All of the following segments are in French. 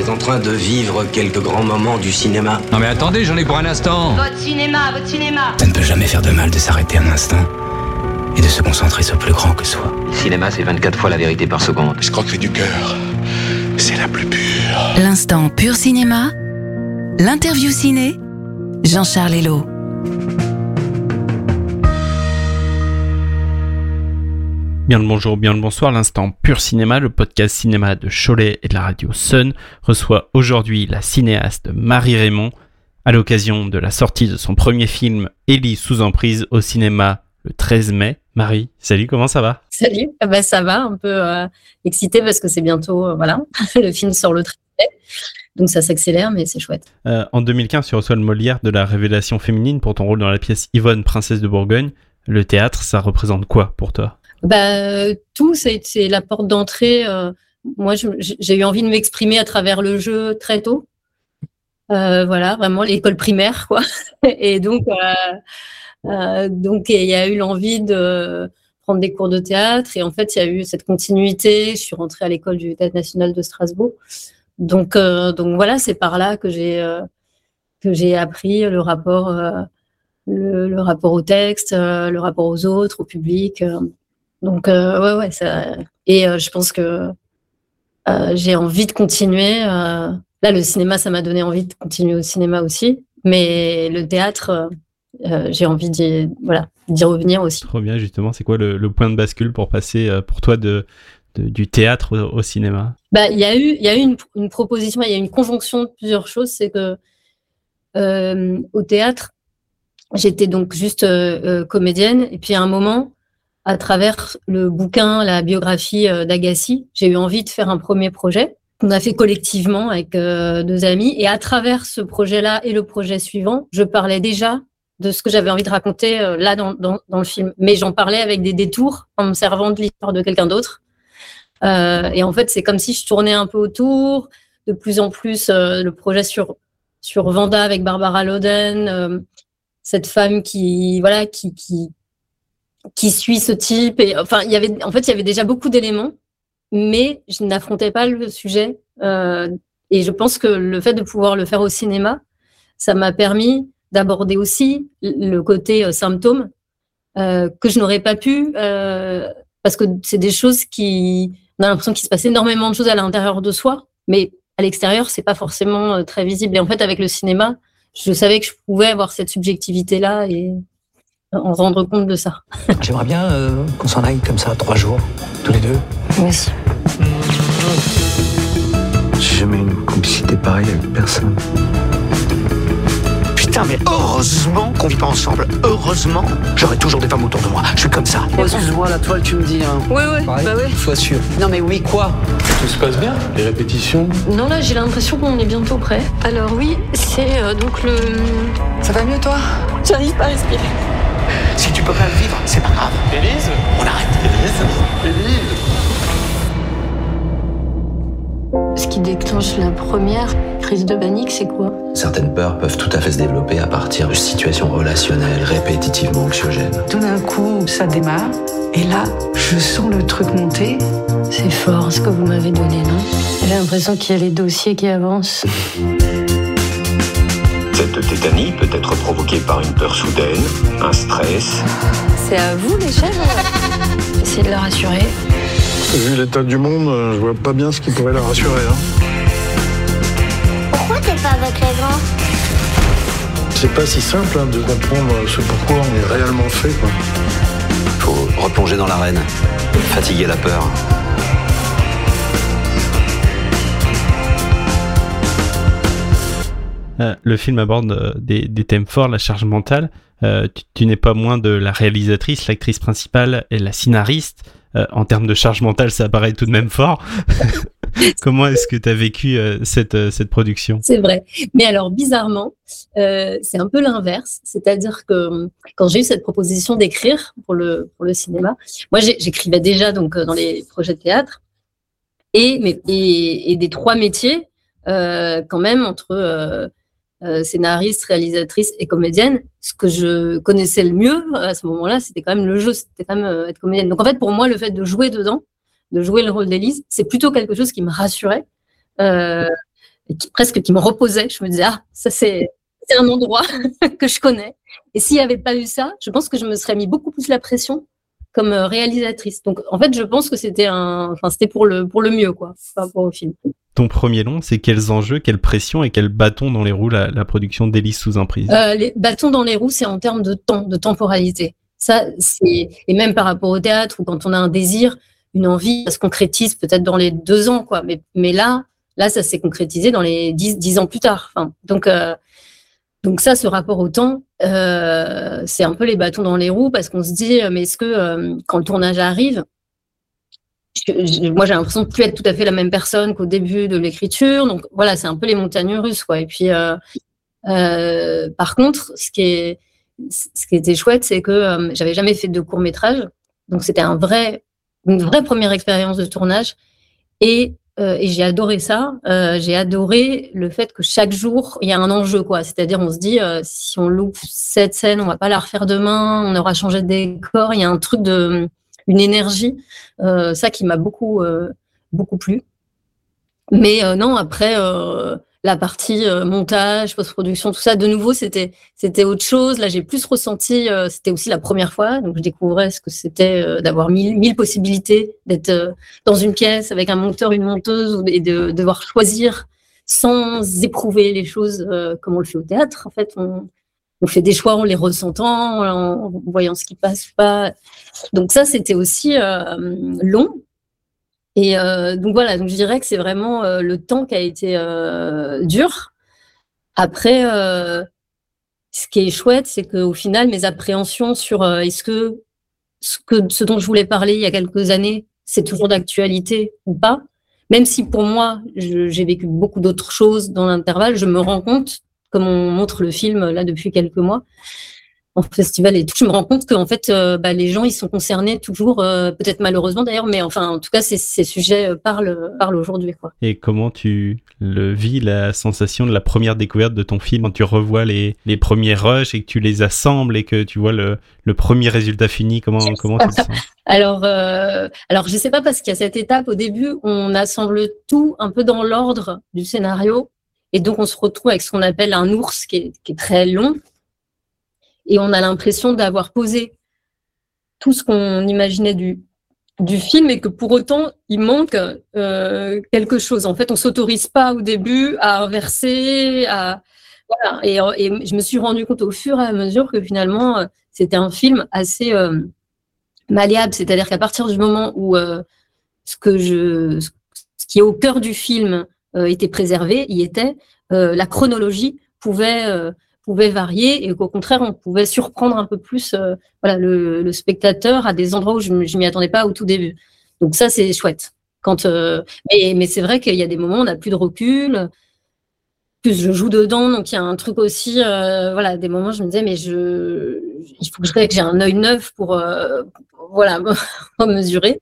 est en train de vivre quelques grands moments du cinéma. Non mais attendez, j'en ai pour un instant. Votre cinéma, votre cinéma. Ça ne peut jamais faire de mal de s'arrêter un instant et de se concentrer sur plus grand que soi. Le cinéma, c'est 24 fois la vérité par seconde. L'escroquerie du cœur, c'est la plus pure. L'instant pur cinéma, l'interview ciné, Jean-Charles Hello. Bien le bonjour, bien le bonsoir, l'instant pur cinéma, le podcast cinéma de Cholet et de la radio Sun, reçoit aujourd'hui la cinéaste Marie Raymond à l'occasion de la sortie de son premier film Ellie sous emprise au cinéma le 13 mai. Marie, salut, comment ça va ? Salut, ça va, un peu excitée parce que c'est bientôt, le film sort le 13 mai, donc ça s'accélère mais c'est chouette. En 2015, tu reçois le Molière de la révélation féminine pour ton rôle dans la pièce Yvonne, princesse de Bourgogne. Le théâtre, ça représente quoi pour toi ? Tout, c'est la porte d'entrée. Moi, j'ai eu envie de m'exprimer à travers le jeu très tôt. Vraiment l'école primaire, quoi. Et donc, il y a eu l'envie de prendre des cours de théâtre. Et en fait, il y a eu cette continuité. Je suis rentrée à l'école du Théâtre national de Strasbourg. Donc voilà, c'est par là que j'ai appris le rapport, le rapport au texte, le rapport aux autres, au public. Donc, ça... Et je pense que j'ai envie de continuer. Là, le cinéma, ça m'a donné envie de continuer au cinéma aussi. Mais le théâtre, j'ai envie d'y revenir aussi. Trop bien, justement. C'est quoi le point de bascule pour passer, pour toi, du théâtre au cinéma ? Il y a eu une proposition, il y a eu une conjonction de plusieurs choses. C'est que au théâtre, j'étais donc juste comédienne. Et puis, à un moment... à travers le bouquin, la biographie d'Agassi, j'ai eu envie de faire un premier projet qu'on a fait collectivement avec deux amis. Et à travers ce projet-là et le projet suivant, je parlais déjà de ce que j'avais envie de raconter là dans le film. Mais j'en parlais avec des détours en me servant de l'histoire de quelqu'un d'autre. Et en fait, c'est comme si je tournais un peu autour. De plus en plus, le projet sur Vanda avec Barbara Loden, cette femme qui suit ce type. Et, il y avait déjà beaucoup d'éléments, mais je n'affrontais pas le sujet. Et je pense que le fait de pouvoir le faire au cinéma, ça m'a permis d'aborder aussi le côté symptôme que je n'aurais pas pu, parce que c'est des choses on a l'impression qu'il se passe énormément de choses à l'intérieur de soi, mais à l'extérieur, c'est pas forcément très visible. Et en fait, avec le cinéma, je savais que je pouvais avoir cette subjectivité-là et en rendre compte de ça. J'aimerais bien qu'on s'en aille comme ça, 3 jours, tous les deux. Oui. J'ai jamais eu une complicité pareille avec personne. Putain, mais heureusement qu'on vit pas ensemble. Heureusement. J'aurai toujours des femmes autour de moi. Je suis comme ça. Excuse-moi, la toile, tu me dis. Hein. Oui, pareil, oui. Sois sûr. Non, mais oui, quoi ? Tout se passe bien ? Les répétitions ? Non, là, j'ai l'impression qu'on est bientôt prêt. Alors oui, c'est donc le... Ça va mieux, toi ? J'arrive pas à respirer. Si tu peux pas le vivre, c'est pas grave. Élise ? On arrête. Élise ? Ce qui déclenche la première crise de panique, c'est quoi ? Certaines peurs peuvent tout à fait se développer à partir de situations relationnelles répétitivement anxiogènes. Tout d'un coup, ça démarre. Et là, je sens le truc monter. C'est fort ce que vous m'avez donné, non ? J'ai l'impression qu'il y a les dossiers qui avancent. Cette tétanie peut être provoquée par une peur soudaine, un stress. C'est à vous, les chefs. Essayez de la rassurer. Vu l'état du monde, je vois pas bien ce qui pourrait la rassurer. Pourquoi t'es pas avec les grands ? C'est pas si simple de comprendre ce pourquoi on est réellement fait. Faut replonger dans l'arène, fatiguer la peur. Le film aborde des thèmes forts, la charge mentale. Tu n'es pas moins de la réalisatrice, l'actrice principale et la scénariste. En termes de charge mentale, ça apparaît tout de même fort. Comment est-ce que tu as vécu cette production ? C'est vrai. Mais alors, bizarrement, c'est un peu l'inverse. C'est-à-dire que quand j'ai eu cette proposition d'écrire pour le cinéma, moi, j'écrivais déjà donc, dans les projets de théâtre. Et des 3 métiers, quand même, entre scénariste, réalisatrice et comédienne, ce que je connaissais le mieux à ce moment-là, c'était quand même le jeu, c'était quand même être comédienne. Donc en fait, pour moi, le fait de jouer dedans, de jouer le rôle d'Élise, c'est plutôt quelque chose qui me rassurait. presque qui me reposait. Je me disais, ça c'est un endroit que je connais. Et s'il n'y avait pas eu ça, je pense que je me serais mis beaucoup plus la pression comme réalisatrice. Donc, en fait, je pense que c'était pour le mieux, quoi, par rapport au film. Ton premier long, c'est quels enjeux, quelle pression et quel bâton dans les roues la production d'Élise sous emprise? Les bâtons dans les roues, c'est en termes de temps, de temporalité. Ça, et même par rapport au théâtre, où quand on a un désir, une envie, ça se concrétise peut-être dans les 2 ans, quoi. Mais là, ça s'est concrétisé dans les 10 ans plus tard. Enfin, donc ça, ce rapport au temps, c'est un peu les bâtons dans les roues, parce qu'on se dit, mais est-ce que quand le tournage arrive, moi j'ai l'impression de plus être tout à fait la même personne qu'au début de l'écriture. Donc voilà, c'est un peu les montagnes russes, quoi. Et puis par contre, ce qui était chouette, c'est que j'avais jamais fait de court-métrage, donc c'était une vraie première expérience de tournage, et j'ai adoré ça. J'ai adoré le fait que chaque jour il y a un enjeu, quoi. C'est-à-dire, on se dit, si on loupe cette scène, on va pas la refaire demain, on aura changé de décor. Il y a un truc une énergie, ça qui m'a beaucoup plu. Mais non, après la partie montage, post-production, tout ça, de nouveau, c'était autre chose. Là, j'ai plus ressenti, c'était aussi la première fois, donc je découvrais ce que c'était d'avoir 1000 possibilités, d'être dans une pièce avec un monteur, une monteuse, et de devoir choisir sans éprouver les choses comme on le fait au théâtre. En fait, on fait des choix en les ressentant, en voyant ce qui passe ou pas. Donc ça, c'était aussi long. Et donc voilà, donc je dirais que c'est vraiment le temps qui a été dur. Après, ce qui est chouette, c'est qu'au final, mes appréhensions sur est-ce que ce dont je voulais parler il y a quelques années, c'est toujours d'actualité ou pas, même si pour moi, j'ai vécu beaucoup d'autres choses dans l'intervalle, je me rends compte, comme on montre le film là depuis quelques mois, en festival et tout, je me rends compte qu'en fait, les gens, ils sont concernés toujours, peut-être malheureusement d'ailleurs, mais enfin, en tout cas, ces sujets parlent aujourd'hui, quoi. Et comment tu le vis, la sensation de la première découverte de ton film, quand tu revois les premiers rushs et que tu les assembles et que tu vois le premier résultat fini, comment tu le sens? Alors, je sais pas, parce qu'il y a cette étape au début, on assemble tout un peu dans l'ordre du scénario, et donc on se retrouve avec ce qu'on appelle un ours qui est très long. Et on a l'impression d'avoir posé tout ce qu'on imaginait du film, et que pour autant, il manque quelque chose. En fait, on s'autorise pas au début à inverser, voilà. Et je me suis rendu compte au fur et à mesure que finalement, c'était un film assez malléable. C'est-à-dire qu'à partir du moment où ce qui est au cœur du film était préservé, y était, la chronologie pouvait varier, et qu'au contraire, on pouvait surprendre un peu plus le spectateur à des endroits où je m'y attendais pas au tout début. Donc ça, c'est chouette. Mais c'est vrai qu'il y a des moments où on n'a plus de recul, plus je joue dedans, donc il y a un truc aussi, des moments où je me disais, mais il faut que j'ai un œil neuf pour mesurer.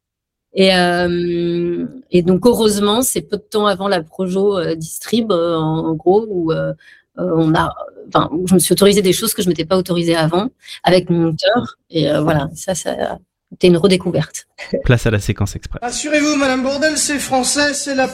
Et donc heureusement, c'est peu de temps avant la Projo Distrib, en gros, où je me suis autorisée des choses que je m'étais pas autorisée avant avec mon monteur, et ça a été une redécouverte. Place à la séquence express. Rassurez-vous, Madame Bourdelle, c'est français, c'est la